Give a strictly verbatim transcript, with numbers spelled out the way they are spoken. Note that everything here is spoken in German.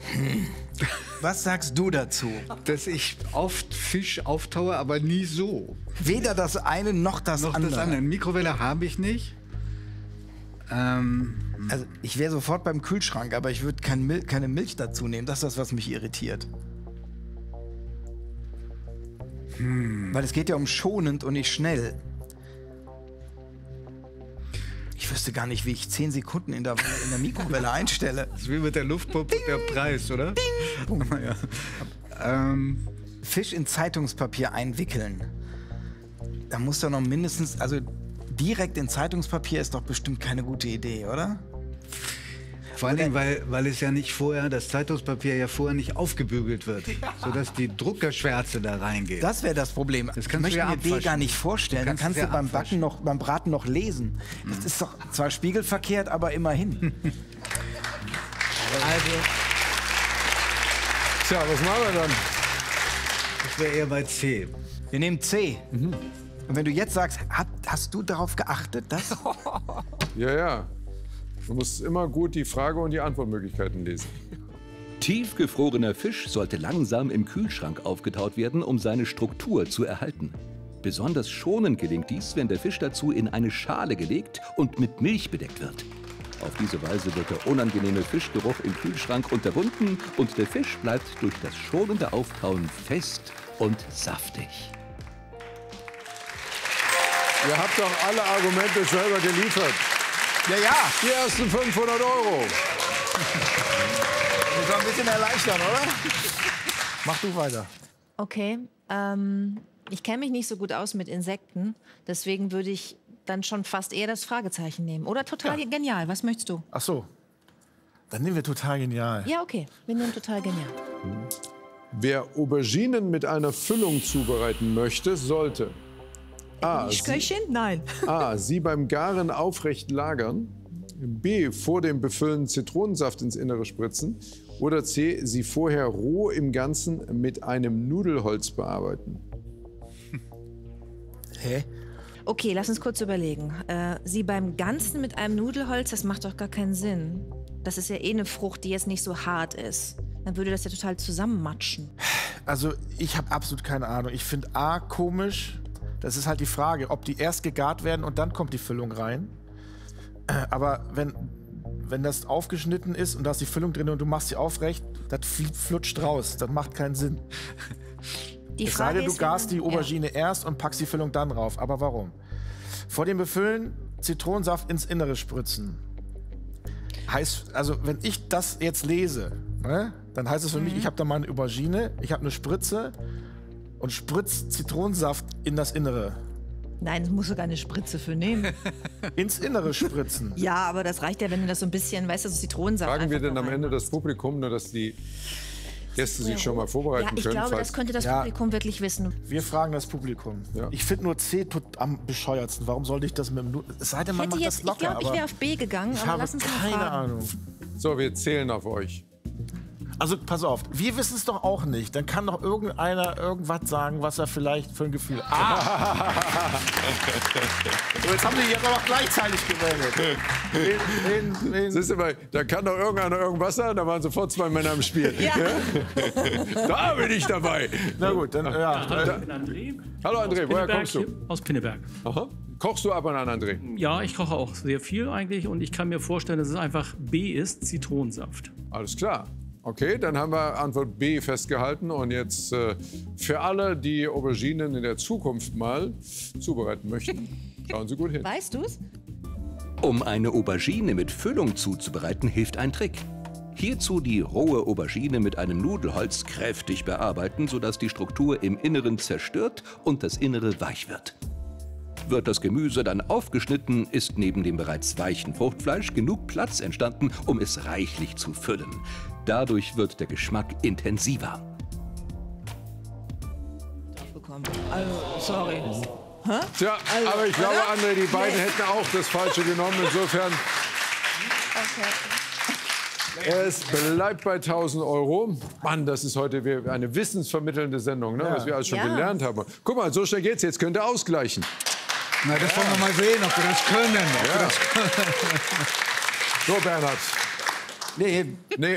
Hm. Was sagst du dazu? Dass ich oft Fisch auftaue, aber nie so. Weder das eine noch das noch andere. Das andere. Mikrowelle habe ich nicht. Ähm, also ich wäre sofort beim Kühlschrank, aber ich würde kein Mil keine Milch dazu nehmen. Das ist das, was mich irritiert. Hm. Weil es geht ja um schonend und nicht schnell. Ich wüsste gar nicht, wie ich zehn Sekunden in der, in der Mikrowelle einstelle. Das ist wie mit der Luftpumpe und der Preis, oder? Ding. Ja. Ähm. Fisch in Zeitungspapier einwickeln. Da muss doch noch mindestens, also direkt in Zeitungspapier ist doch bestimmt keine gute Idee, oder? Vor allem, weil, weil es ja nicht vorher, das Zeitungspapier ja vorher nicht aufgebügelt wird, ja. sodass die Druckerschwärze da reingeht. Das wäre das Problem. Das kannst ich möchte du ja mir dir gar nicht vorstellen. Dann kannst du, kannst du beim Backen noch, beim Braten noch lesen. Mhm. Das ist doch zwar spiegelverkehrt, aber immerhin. Also. Tja, was machen wir dann? Ich wäre eher bei C. Wir nehmen C. Mhm. Und wenn du jetzt sagst, hast, hast du darauf geachtet, dass... Ja, ja. Du musst immer gut die Frage und die Antwortmöglichkeiten lesen. Tiefgefrorener Fisch sollte langsam im Kühlschrank aufgetaut werden, um seine Struktur zu erhalten. Besonders schonend gelingt dies, wenn der Fisch dazu in eine Schale gelegt und mit Milch bedeckt wird. Auf diese Weise wird der unangenehme Fischgeruch im Kühlschrank unterbunden und der Fisch bleibt durch das schonende Auftauen fest und saftig. Ihr habt doch alle Argumente selber geliefert. Ja, ja. Die ersten fünfhundert Euro. Das war ein bisschen erleichtern, oder? Mach du weiter. Okay. Ähm, ich kenne mich nicht so gut aus mit Insekten. Deswegen würde ich dann schon fast eher das Fragezeichen nehmen. Oder total ja. genial. Was möchtest du? Ach so. Dann nehmen wir total genial. Ja, okay. Wir nehmen total genial. Wer Auberginen mit einer Füllung zubereiten möchte, sollte... A. Sie, Nein. A. Sie beim Garen aufrecht lagern. B. Vor dem Befüllen Zitronensaft ins Innere spritzen. Oder C. Sie vorher roh im Ganzen mit einem Nudelholz bearbeiten. Hä? Okay, lass uns kurz überlegen. Äh, Sie beim Ganzen mit einem Nudelholz, das macht doch gar keinen Sinn. Das ist ja eh eine Frucht, die jetzt nicht so hart ist. Dann würde das ja total zusammenmatschen. Also ich habe absolut keine Ahnung. Ich finde A. komisch. Das ist halt die Frage, ob die erst gegart werden und dann kommt die Füllung rein. Aber wenn, wenn das aufgeschnitten ist und da ist die Füllung drin und du machst sie aufrecht, das flutscht raus. Das macht keinen Sinn. Die es Frage sei denn, du ist, garst wenn, die Aubergine ja. erst und packst die Füllung dann rauf. Aber warum? Vor dem Befüllen Zitronensaft ins Innere spritzen. Heißt, also wenn ich das jetzt lese, ne, dann heißt es für mhm. mich, ich habe da mal eine Aubergine, ich habe eine Spritze und spritzt Zitronensaft in das Innere. Nein, das musst du gar eine Spritze für nehmen. Ins Innere spritzen. Ja, aber das reicht ja, wenn du das so ein bisschen, weißt du, so Zitronensaft. Fragen wir denn am Ende das Publikum, nur dass die Gäste sich schon mal vorbereiten ja, ich können? Ich glaube, das könnte das ja, Publikum wirklich wissen. Wir fragen das Publikum. Ja. Ich finde nur C am bescheuertsten. Warum sollte ich das mit dem Nudeln? Es sei denn, man macht jetzt, das locker. Ich glaube, ich wäre auf B gegangen, ich aber habe lass uns keine mal fragen. Ahnung. So, wir zählen auf euch. Also, pass auf, wir wissen es doch auch nicht. Dann kann doch irgendeiner irgendwas sagen, was er vielleicht für ein Gefühl hat. Ah! So, jetzt haben die hier aber noch gleichzeitig gemeldet. Wen, wen, wen? Siehst du mal, da kann doch irgendeiner irgendwas sagen, da waren sofort zwei Männer im Spiel. Ja. Ja? Da bin ich dabei. Na gut, dann, ja. Hallo, ich bin André. Hallo André, woher Pinneberg, kommst du? Aus Pinneberg. Aha. Kochst du ab und an, André? Ja, ich koche auch sehr viel eigentlich und ich kann mir vorstellen, dass es einfach B ist, Zitronensaft. Alles klar. Okay, dann haben wir Antwort B festgehalten und jetzt äh, für alle, die Auberginen in der Zukunft mal zubereiten möchten, schauen Sie gut hin. Weißt du's? Um eine Aubergine mit Füllung zuzubereiten, hilft ein Trick. Hierzu die rohe Aubergine mit einem Nudelholz kräftig bearbeiten, sodass die Struktur im Inneren zerstört und das Innere weich wird. Wird das Gemüse dann aufgeschnitten, ist neben dem bereits weichen Fruchtfleisch genug Platz entstanden, um es reichlich zu füllen. Dadurch wird der Geschmack intensiver. Bekommen. Also, sorry. Hä? Tja, also, aber ich glaube, oder? André, die beiden Nee. hätten auch das Falsche genommen. Insofern, Okay. es bleibt bei tausend Euro. Mann, das ist heute eine wissensvermittelnde Sendung, ne? Ja. Was wir alles schon Ja. gelernt haben. Guck mal, so schnell geht's. Jetzt könnt ihr ausgleichen. Na, das wollen wir mal sehen, ob wir das können. Ob wir Ja. das können. So, Bernhard. Nee, Nee,